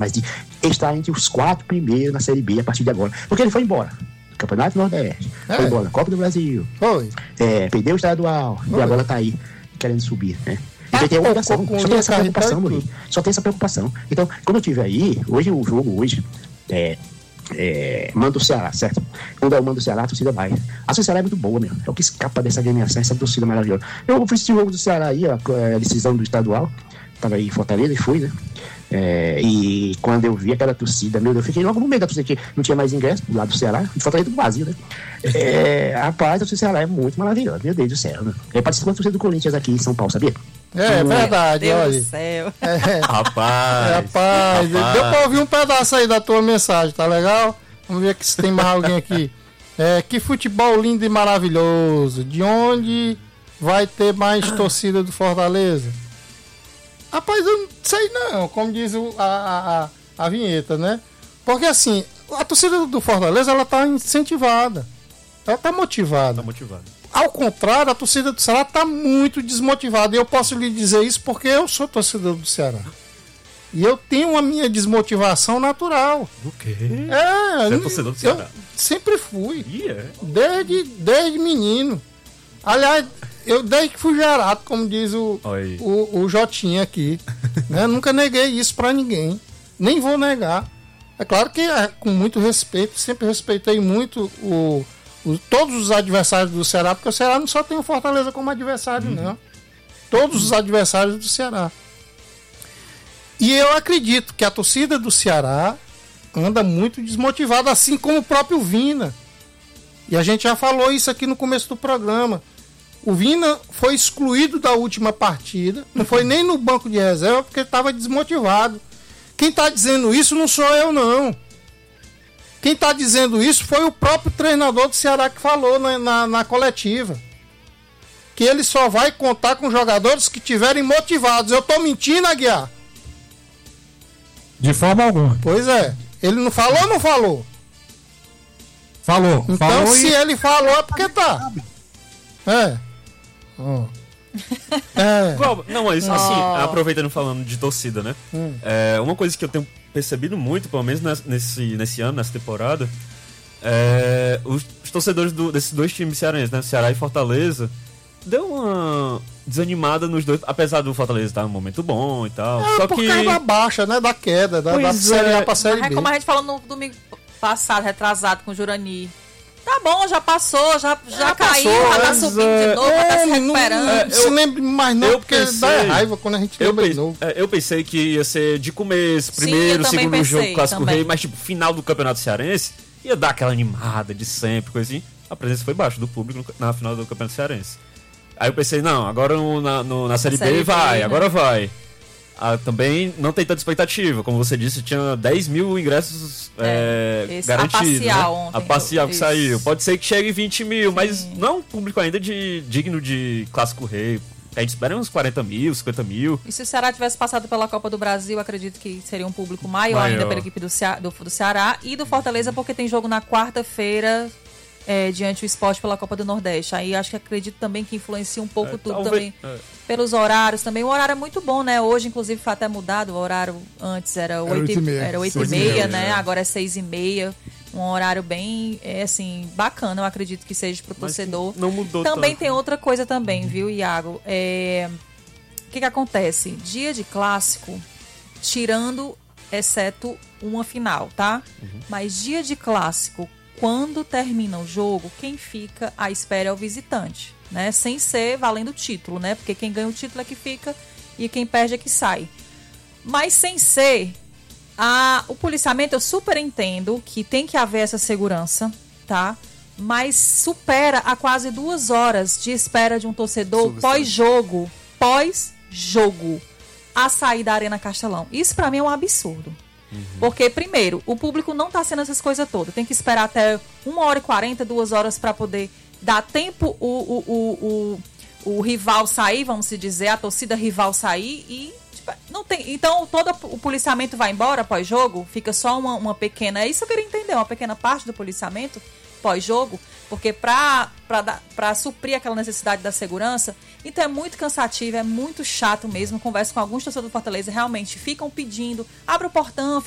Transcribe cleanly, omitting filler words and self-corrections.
mas de estar entre os 4 primeiros na Série B a partir de agora. Porque ele foi embora. Campeonato Nordeste, foi embora. Copa do Brasil. Perdeu o estadual. E agora tá aí, querendo subir, né? Ele tem obrigação. Só tem essa preocupação, Murilo. Só tem essa preocupação. Então, quando eu estiver aí, o jogo hoje manda o Ceará, certo? Quando eu mando o Ceará, a torcida vai. A torcida do Ceará é muito boa, meu. É o que escapa dessa agremiação, essa torcida maravilhosa. Eu fui assistir o jogo do Ceará aí, a decisão do estadual. Tava aí em Fortaleza e fui, né? E quando eu vi aquela torcida, meu Deus, eu fiquei logo no meio da torcida, que não tinha mais ingresso do lado do Ceará, de Fortaleza do vazio, né? Rapaz, a torcida do Ceará é muito maravilhosa, meu Deus do céu, né? Eu participo com a torcida do Corinthians aqui em São Paulo, sabia? Verdade, Deus olha. do céu. Rapaz, deu pra ouvir um pedaço aí da tua mensagem, tá legal? Vamos ver aqui se tem mais alguém aqui. Que futebol lindo e maravilhoso. De onde vai ter mais torcida do Fortaleza? Rapaz, eu não sei não, como diz a vinheta, né? Porque assim, a torcida do Fortaleza, ela tá incentivada. Ela tá motivada. Ao contrário, a torcida do Ceará tá muito desmotivada. E eu posso lhe dizer isso porque eu sou torcedor do Ceará. E eu tenho a minha desmotivação natural. O quê? Você é torcedor do Ceará? Eu sempre fui. Yeah. Desde menino. Aliás, eu desde que fui gerado, como diz o Jotinha aqui. Né? Nunca neguei isso pra ninguém. Nem vou negar. É claro que com muito respeito, sempre respeitei muito todos os adversários do Ceará, porque o Ceará não só tem o Fortaleza como adversário, não. Todos os adversários do Ceará. E eu acredito que a torcida do Ceará anda muito desmotivada, assim como o próprio Vina. E a gente já falou isso aqui no começo do programa. O Vina foi excluído da última partida, não foi nem no banco de reserva, porque estava desmotivado. Quem está dizendo isso não sou eu, não. Quem está dizendo isso foi o próprio treinador do Ceará que falou na coletiva. Que ele só vai contar com jogadores que estiverem motivados. Eu estou mentindo, Aguiar? De forma alguma. Pois é. Ele não falou ou não falou? Falou. Então, falou se ele falou, é porque tá. Não, mas assim, aproveitando falando de torcida, né? Uma coisa que eu tenho percebido muito, pelo menos nesse ano, nessa temporada, os torcedores desses dois times cearenses, né? Ceará e Fortaleza, deu uma desanimada nos dois, apesar do Fortaleza estar num momento bom e tal. Só por que causa da baixa, né? Da queda, da Série A pra Série B. Como a gente falou no domingo passado, retrasado, com o Jurani. Tá bom, já passou, já caiu, já tá subindo de novo, já tá se recuperando. Não se lembre mais não, porque dá raiva quando a gente lembra de novo. Eu pensei que ia ser de começo, primeiro, segundo jogo, Clássico Rei, mas tipo, final do Campeonato Cearense, ia dar aquela animada de sempre, coisa assim. A presença foi baixa do público na final do Campeonato Cearense. Aí eu pensei, não, agora na Série B vai, né? Agora vai. Também não tem tanta expectativa. Como você disse, tinha 10 mil ingressos garantidos. A parcial que saiu. Pode ser que chegue 20 mil, mas não é um público ainda digno de Clássico Rei. A gente espera uns 40 mil, 50 mil. E se o Ceará tivesse passado pela Copa do Brasil, acredito que seria um público maior ainda pela equipe do Ceará e do Fortaleza, porque tem jogo na quarta-feira diante do Sport pela Copa do Nordeste. Aí acredito também que influencia um pouco tudo também. Pelos horários também. O horário é muito bom, né? Hoje, inclusive, foi até mudado. O horário antes era 8h30, né? Agora é 6h30. Um horário bem, assim, bacana. Eu acredito que seja pro torcedor. Não mudou também tanto. Tem outra coisa também, viu, Iago? O que acontece? Dia de clássico, tirando, exceto uma final, tá? Mas dia de clássico, quando termina o jogo, quem fica à espera é o visitante, né? Sem ser valendo o título, né? Porque quem ganha o título é que fica e quem perde é que sai. Mas sem ser, o policiamento eu super entendo que tem que haver essa segurança, tá? Mas supera a quase 2 horas de espera de um torcedor pós-jogo, a sair da Arena Castelão. Isso pra mim é um absurdo. Porque, primeiro, o público não tá sendo essas coisas todas. Tem que esperar até 1h40, 2 horas para poder dar tempo o rival sair, vamos se dizer, a torcida rival sair e não tem. Então, todo o policiamento vai embora pós-jogo? Fica só uma pequena... É isso que eu queria entender, uma pequena parte do policiamento pós-jogo, porque para suprir aquela necessidade da segurança, então é muito cansativo, é muito chato mesmo. Converso com alguns torcedores do Fortaleza, realmente ficam pedindo, abre o portão,